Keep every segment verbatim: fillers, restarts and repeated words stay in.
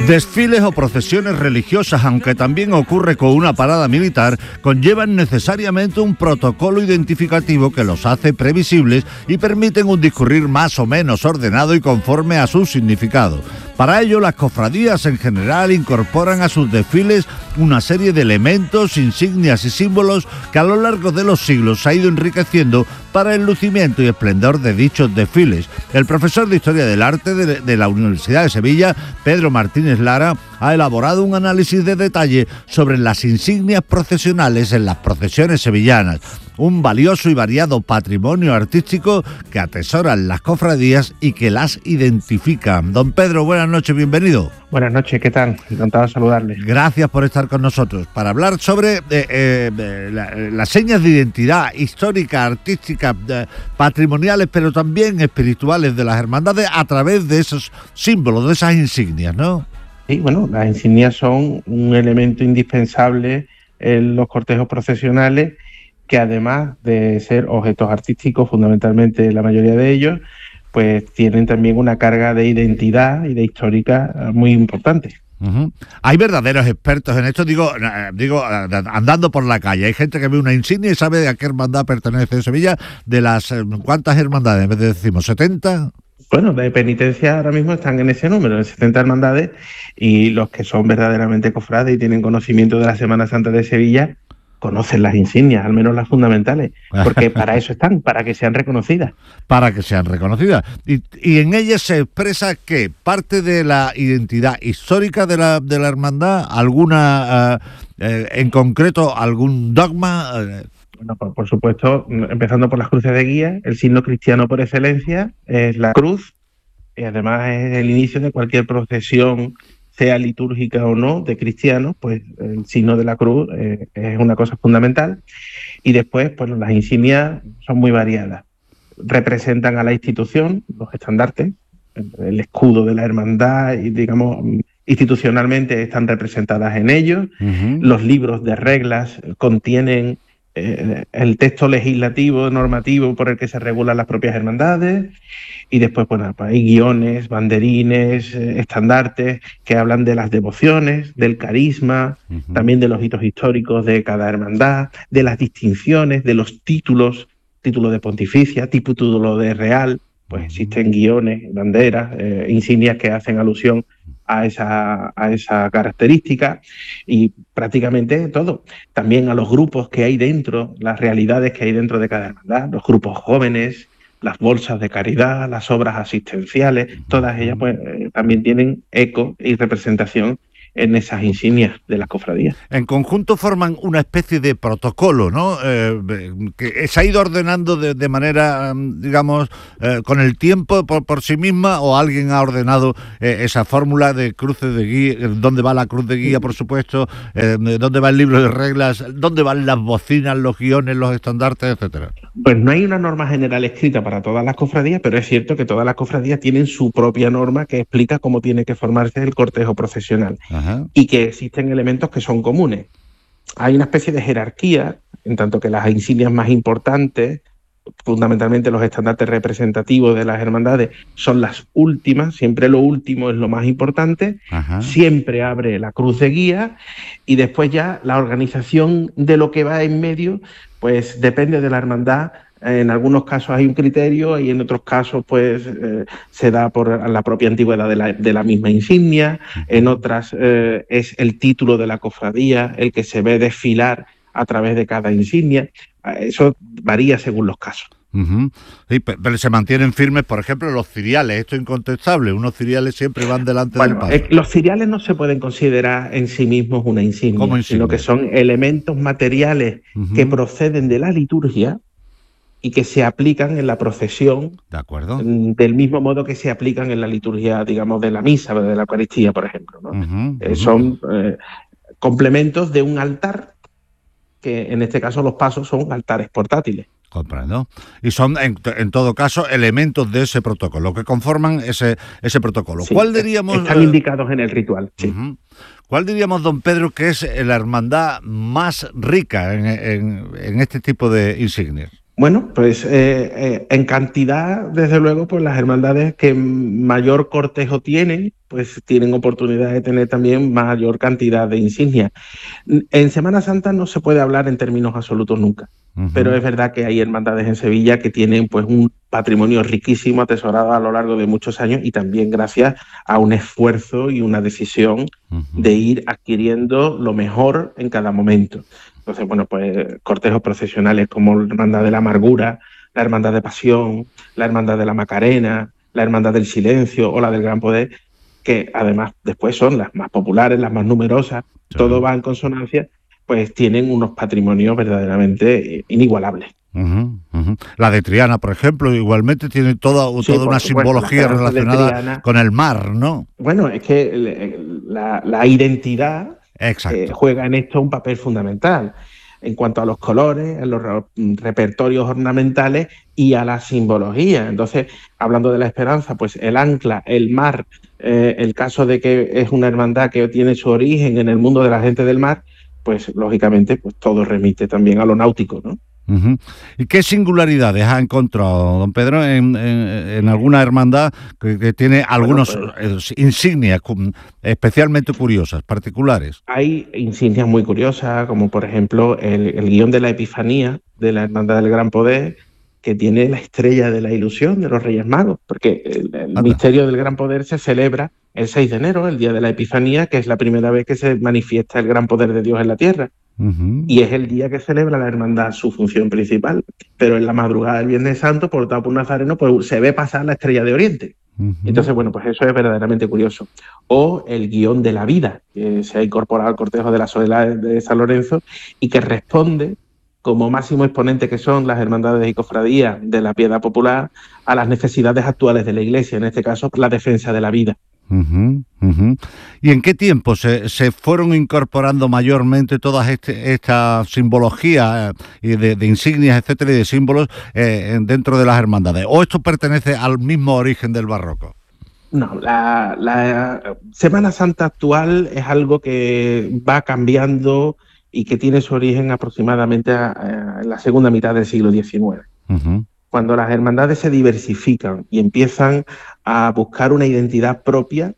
Desfiles o procesiones religiosas, aunque también ocurre con una parada militar, conllevan necesariamente un protocolo identificativo que los hace previsibles y permiten un discurrir más o menos ordenado y conforme a su significado. Para ello, las cofradías en general incorporan a sus desfiles una serie de elementos, insignias y símbolos que a lo largo de los siglos se ha ido enriqueciendo para el lucimiento y esplendor de dichos desfiles. El profesor de Historia del Arte de, de la Universidad de Sevilla, Pedro Martínez Lara, ha elaborado un análisis de detalle sobre las insignias procesionales en las procesiones sevillanas, un valioso y variado patrimonio artístico que atesoran las cofradías y que las identifican. Don Pedro, buenas noches, bienvenido. Buenas noches, ¿qué tal? Encantado de saludarles. Gracias por estar con nosotros para hablar sobre eh, eh, la, las señas de identidad histórica, artística, eh, patrimoniales, pero también espirituales de las hermandades a través de esos símbolos, de esas insignias, ¿no? Sí, bueno, las insignias son un elemento indispensable en los cortejos procesionales que, además de ser objetos artísticos, fundamentalmente la mayoría de ellos, pues tienen también una carga de identidad y de histórica muy importante. Uh-huh. Hay verdaderos expertos en esto, digo, digo, andando por la calle, hay gente que ve una insignia y sabe a qué hermandad pertenece en Sevilla. De las, ¿cuántas hermandades? ¿Me decimos setenta? Bueno, de penitencia ahora mismo están en ese número, en setenta hermandades, y los que son verdaderamente cofrades y tienen conocimiento de la Semana Santa de Sevilla conocen las insignias, al menos las fundamentales, porque para eso están, para que sean reconocidas. Para que sean reconocidas. Y, y en ellas se expresa que parte de la identidad histórica de la, de la hermandad, alguna, uh, eh, en concreto, algún dogma. Uh, Bueno, por, por supuesto, empezando por las cruces de guía, el signo cristiano por excelencia es la cruz, y además es el inicio de cualquier procesión, sea litúrgica o no, de cristianos, pues el signo de la cruz eh, es una cosa fundamental. Y después, pues las insignias son muy variadas. Representan a la institución, los estandartes, el escudo de la hermandad, y digamos, institucionalmente están representadas en ellos. Uh-huh. Los libros de reglas contienen eh, el texto legislativo, normativo por el que se regulan las propias hermandades. Y después, bueno, pues hay guiones, banderines, eh, estandartes que hablan de las devociones, del carisma, uh-huh. también de los hitos históricos de cada hermandad, de las distinciones, de los títulos, título de pontificia, título de real, pues uh-huh. existen guiones, banderas, eh, insignias que hacen alusión a esa, a esa característica, y prácticamente todo. También a los grupos que hay dentro, las realidades que hay dentro de cada hermandad, los grupos jóvenes, las bolsas de caridad, las obras asistenciales, todas ellas pues eh, también tienen eco y representación en esas insignias de las cofradías. En conjunto forman una especie de protocolo, ¿no? Eh, que se ha ido ordenando de, de manera, digamos, eh, con el tiempo por, por sí misma, o alguien ha ordenado eh, esa fórmula de cruces de guía, dónde va la cruz de guía, por supuesto, eh, dónde va el libro de reglas, dónde van las bocinas, los guiones, los estandartes, etcétera. Pues no hay una norma general escrita para todas las cofradías, pero es cierto que todas las cofradías tienen su propia norma que explica cómo tiene que formarse el cortejo procesional. Ajá. Y que existen elementos que son comunes. Hay una especie de jerarquía, en tanto que las insignias más importantes, fundamentalmente los estandartes representativos de las hermandades, son las últimas, siempre lo último es lo más importante. Ajá. Siempre abre la cruz de guía, y después ya la organización de lo que va en medio, pues depende de la hermandad. En algunos casos hay un criterio y en otros casos pues eh, se da por la propia antigüedad de la, de la misma insignia. En otras eh, es el título de la cofradía el que se ve desfilar a través de cada insignia. Eso varía según los casos. Uh-huh. Sí, pero se mantienen firmes, por ejemplo, los ciriales. Esto es incontestable. Unos ciriales siempre van delante bueno, del paso. Eh, los ciriales no se pueden considerar en sí mismos una insignia, insignia? sino que son elementos materiales uh-huh. que proceden de la liturgia y que se aplican en la procesión, de acuerdo, del mismo modo que se aplican en la liturgia, digamos, de la misa, de la Eucaristía, por ejemplo, ¿no? Uh-huh, eh, uh-huh. Son eh, complementos de un altar, que en este caso los pasos son altares portátiles. Comprendo. Y son, en, en todo caso, elementos de ese protocolo, que conforman ese, ese protocolo. Sí, ¿Cuál diríamos? Están eh, indicados en el ritual, sí. Uh-huh. ¿Cuál diríamos, don Pedro, que es la hermandad más rica en, en, en este tipo de insignias? Bueno, pues eh, eh, en cantidad, desde luego, pues las hermandades que mayor cortejo tienen, pues tienen oportunidad de tener también mayor cantidad de insignias. En Semana Santa no se puede hablar en términos absolutos nunca, uh-huh. pero es verdad que hay hermandades en Sevilla que tienen pues un patrimonio riquísimo atesorado a lo largo de muchos años y también gracias a un esfuerzo y una decisión uh-huh. de ir adquiriendo lo mejor en cada momento. Entonces, bueno, pues cortejos procesionales como la Hermandad de la Amargura, la Hermandad de Pasión, la Hermandad de la Macarena, la Hermandad del Silencio o la del Gran Poder, que además después son las más populares, las más numerosas, sí. todo va en consonancia, pues tienen unos patrimonios verdaderamente inigualables. Uh-huh, uh-huh. La de Triana, por ejemplo, igualmente tiene toda, sí, toda una supuesto, simbología relacionada Triana, con el mar, ¿no? Bueno, es que la, la identidad eh, juega en esto un papel fundamental en cuanto a los colores, a los repertorios ornamentales y a la simbología. Entonces, hablando de la esperanza, pues el ancla, el mar, eh, el caso de que es una hermandad que tiene su origen en el mundo de la gente del mar, pues lógicamente pues todo remite también a lo náutico, ¿no? Uh-huh. ¿Y qué singularidades ha encontrado, don Pedro, en, en, en alguna hermandad que, que tiene algunos bueno, pues, insignias especialmente curiosas, particulares? Hay insignias muy curiosas, como por ejemplo el, el guión de la Epifanía de la Hermandad del Gran Poder, que tiene la estrella de la ilusión de los Reyes Magos, porque el, el misterio del Gran Poder se celebra el seis de enero, el día de la Epifanía, que es la primera vez que se manifiesta el gran poder de Dios en la tierra. Uh-huh. Y es el día que celebra la hermandad su función principal, pero en la madrugada del Viernes Santo, portado por un nazareno, pues se ve pasar la estrella de Oriente. Uh-huh. Entonces, bueno, pues eso es verdaderamente curioso. O el guión de la vida, que se ha incorporado al cortejo de la Soledad de San Lorenzo y que responde, como máximo exponente que son las hermandades y cofradías de la piedad popular, a las necesidades actuales de la Iglesia, en este caso la defensa de la vida. Uh-huh, uh-huh. ¿Y en qué tiempo se, se fueron incorporando mayormente todas este, esta simbología eh, de, de insignias, etcétera, y de símbolos eh, dentro de las hermandades? ¿O esto pertenece al mismo origen del barroco? No, la, la Semana Santa actual es algo que va cambiando y que tiene su origen aproximadamente a, a, en la segunda mitad del siglo diecinueve. Uh-huh. Cuando las hermandades se diversifican y empiezan a buscar una identidad propia,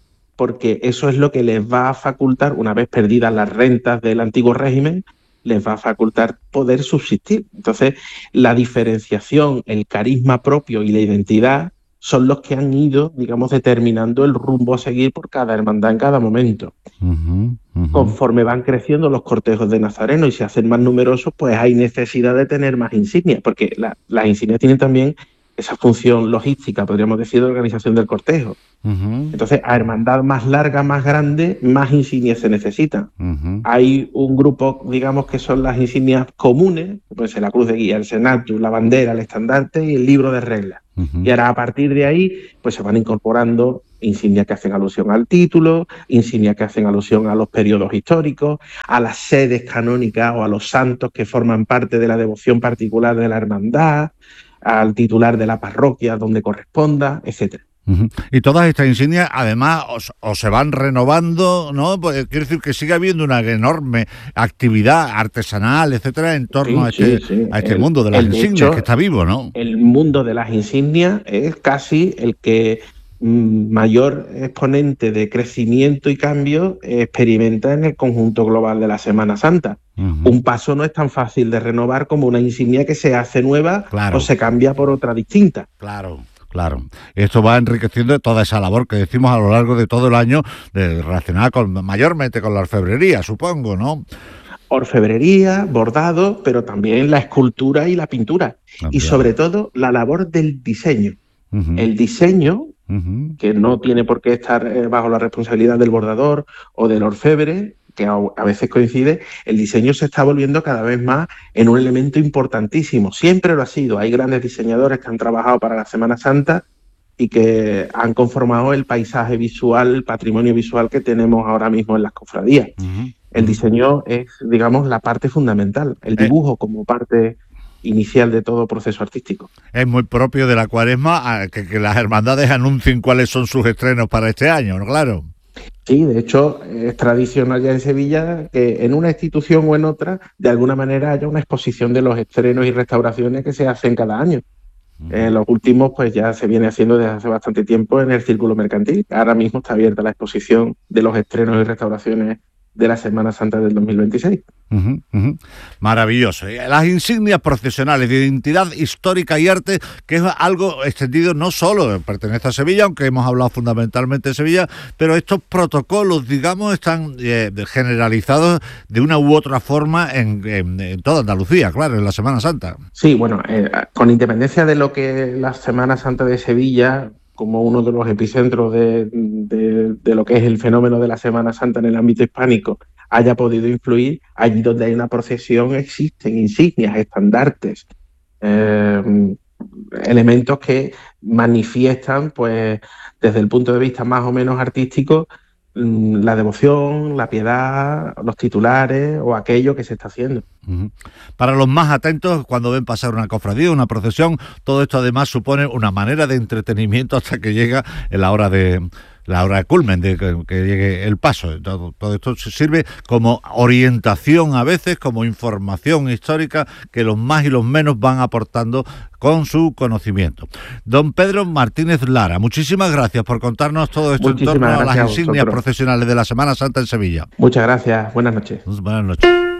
porque eso es lo que les va a facultar, una vez perdidas las rentas del antiguo régimen, les va a facultar poder subsistir. Entonces, la diferenciación, el carisma propio y la identidad son los que han ido, digamos, determinando el rumbo a seguir por cada hermandad en cada momento. Uh-huh, uh-huh. Conforme van creciendo los cortejos de Nazareno y se hacen más numerosos, pues hay necesidad de tener más insignias, porque la, las insignias tienen también esa función logística, podríamos decir, de organización del cortejo. Uh-huh. Entonces, a hermandad más larga, más grande, más insignias se necesitan. Uh-huh. Hay un grupo, digamos, que son las insignias comunes, pues la cruz de guía, el senatus, la bandera, el estandarte y el libro de reglas. Uh-huh. Y ahora, a partir de ahí, pues se van incorporando insignias que hacen alusión al título, insignias que hacen alusión a los periodos históricos, a las sedes canónicas o a los santos que forman parte de la devoción particular de la hermandad, al titular de la parroquia donde corresponda, etcétera. Uh-huh. Y todas estas insignias, además, o, o se van renovando, ¿no? Pues quiere decir que sigue habiendo una enorme actividad artesanal, etcétera, en torno sí, a este, sí, sí. A este el, mundo de las el, insignias, de hecho, que está vivo, ¿no? El mundo de las insignias es casi el que mm, mayor exponente de crecimiento y cambio experimenta en el conjunto global de la Semana Santa. Uh-huh. Un paso no es tan fácil de renovar como una insignia que se hace nueva claro. o se cambia por otra distinta. Claro. Claro, esto va enriqueciendo toda esa labor que decimos a lo largo de todo el año, de, relacionada con, mayormente con la orfebrería, supongo, ¿no? Orfebrería, bordado, pero también la escultura y la pintura. Ah, y sobre todo la labor del diseño. Uh-huh. El diseño, uh-huh. que no tiene por qué estar eh, bajo la responsabilidad del bordador o del orfebre, que a, a veces coincide, el diseño se está volviendo cada vez más en un elemento importantísimo. Siempre lo ha sido. Hay grandes diseñadores que han trabajado para la Semana Santa y que han conformado el paisaje visual, el patrimonio visual que tenemos ahora mismo en las cofradías. Uh-huh. El diseño es, digamos, la parte fundamental, el dibujo eh. como parte inicial de todo proceso artístico. Es muy propio de la Cuaresma que, que las hermandades anuncien cuáles son sus estrenos para este año, ¿no? Claro. Sí, de hecho, es tradicional ya en Sevilla que en una institución o en otra, de alguna manera haya una exposición de los estrenos y restauraciones que se hacen cada año. Eh, los últimos, pues ya se viene haciendo desde hace bastante tiempo en el Círculo Mercantil. Ahora mismo está abierta la exposición de los estrenos y restauraciones de la Semana Santa del dos mil veintiséis. Uh-huh, uh-huh. Maravilloso. Las insignias procesionales de identidad histórica y arte, que es algo extendido no solo, pertenece a Sevilla, aunque hemos hablado fundamentalmente de Sevilla, pero estos protocolos, digamos, están eh, generalizados de una u otra forma en, en, en toda Andalucía, claro, en la Semana Santa. Sí, bueno, eh, con independencia de lo que la Semana Santa de Sevilla, como uno de los epicentros de, de, de lo que es el fenómeno de la Semana Santa en el ámbito hispánico, haya podido influir, allí donde hay una procesión existen insignias, estandartes, eh, elementos que manifiestan, pues, desde el punto de vista más o menos artístico, la devoción, la piedad, los titulares o aquello que se está haciendo. Uh-huh. Para los más atentos, cuando ven pasar una cofradía, una procesión, todo esto además supone una manera de entretenimiento hasta que llega la hora de la hora de culmen, de que, que llegue el paso. Todo, todo esto sirve como orientación a veces, como información histórica que los más y los menos van aportando con su conocimiento. Don Pedro Martínez Lara, muchísimas gracias por contarnos todo esto muchísimas en torno a las a insignias procesionales de la Semana Santa en Sevilla. Muchas gracias, buenas noches. Buenas noches.